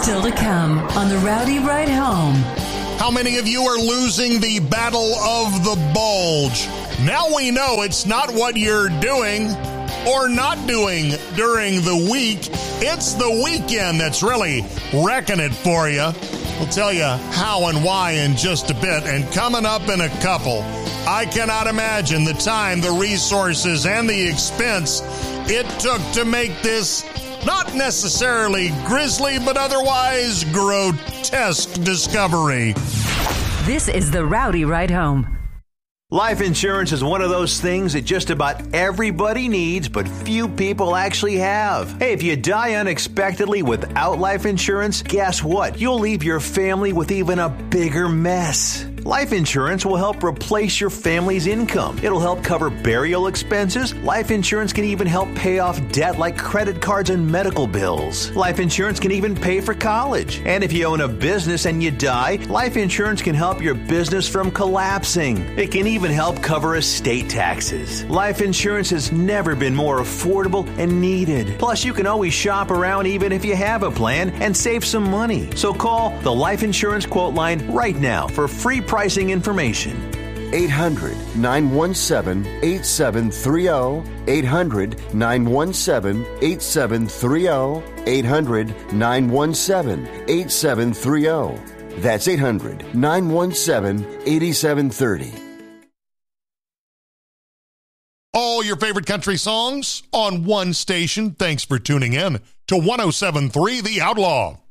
Still to come on the Rowdy Ride Home. How many of you are losing the battle of the bulge? Now we know it's not what you're doing or not doing during the week. It's the weekend that's really wrecking it for you. We'll tell you how and why in just a bit. And coming up in a couple, I cannot imagine the time, the resources, and the expense it took to make this not necessarily grisly, but otherwise grotesque discovery. This is the Rowdy Ride Home. Life insurance is one of those things that just about everybody needs, but few people actually have. Hey, if you die unexpectedly without life insurance, guess what? You'll leave your family with even a bigger mess. Life insurance will help replace your family's income. It'll help cover burial expenses. Life insurance can even help pay off debt like credit cards and medical bills. Life insurance can even pay for college. And if you own a business and you die, life insurance can help your business from collapsing. It can even help cover estate taxes. Life insurance has never been more affordable and needed. Plus, you can always shop around even if you have a plan and save some money. So call the Life Insurance Quote Line right now for free pricing information. 800-917-8730. 800-917-8730. 800-917-8730. That's 800-917-8730. All your favorite country songs on one station. Thanks for tuning in to 107.3 The Outlaw.